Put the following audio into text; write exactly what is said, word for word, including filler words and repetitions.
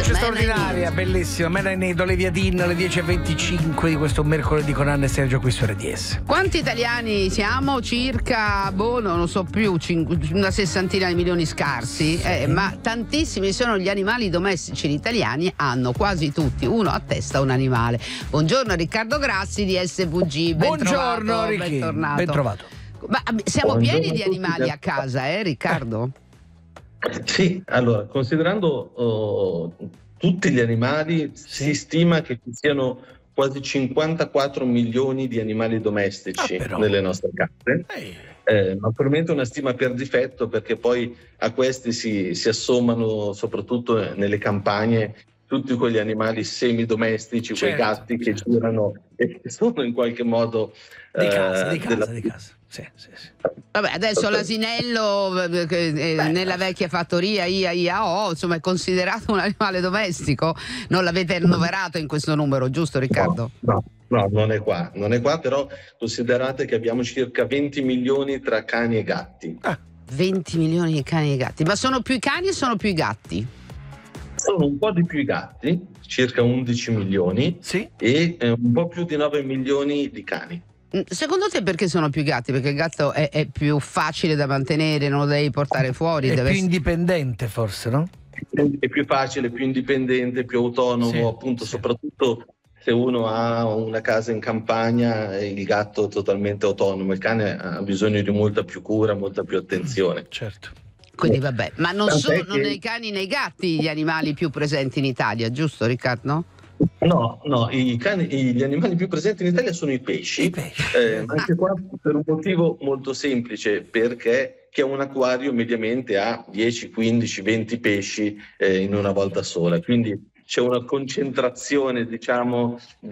Voce straordinaria, bellissima. Mena in Edo, Leviadin, alle dieci e venticinque di questo mercoledì con Anna e Sergio qui su R D S. Quanti italiani siamo? Circa, boh, non lo so più, una sessantina di milioni scarsi, sì. eh, ma tantissimi sono gli animali domestici. Gli italiani hanno quasi tutti, uno a testa, un animale. Buongiorno Riccardo Grassi di S V G. Ben Buongiorno trovato, Ricchi, bentornato. ben trovato. Ma siamo Buongiorno pieni di animali a casa, eh Riccardo? Sì, allora, considerando oh, tutti gli animali, sì. si stima che ci siano quasi cinquantaquattro milioni di animali domestici ah, nelle nostre case. Eh, naturalmente una stima per difetto, perché poi a questi si, si assommano soprattutto nelle campagne tutti quegli animali semidomestici, certo, quei gatti che certo. girano e che sono in qualche modo di casa, eh, di casa, della... di casa. Sì, sì, sì. Vabbè, adesso l'asinello eh, eh, nella vecchia fattoria I A I A O, insomma, è considerato un animale domestico. Non l'avete annoverato in questo numero, giusto Riccardo? No, no, no, non è qua, non è qua, però considerate che abbiamo circa venti milioni tra cani e gatti. Ah. venti milioni di cani e gatti, ma sono più i cani o sono più i gatti? Sono un po' di più i gatti, circa undici milioni, sì. e eh, un po' più di nove milioni di cani. Secondo te perché sono più gatti? Perché il gatto è, è più facile da mantenere, non lo devi portare fuori. È deve più essere... indipendente forse, no? È più facile, più indipendente, più autonomo, sì, appunto, sì. Soprattutto se uno ha una casa in campagna, il gatto è totalmente autonomo, il cane ha bisogno di molta più cura, molta più attenzione. Certo. Quindi vabbè, ma non Tant'è sono che... nei cani né i gatti gli animali più presenti in Italia, giusto Riccardo? No, no, i cani, gli animali più presenti in Italia sono i pesci, I pesci. Eh, anche qua per un motivo molto semplice, perché che un acquario mediamente ha dieci, quindici, venti pesci eh, in una volta sola, quindi c'è una concentrazione, diciamo,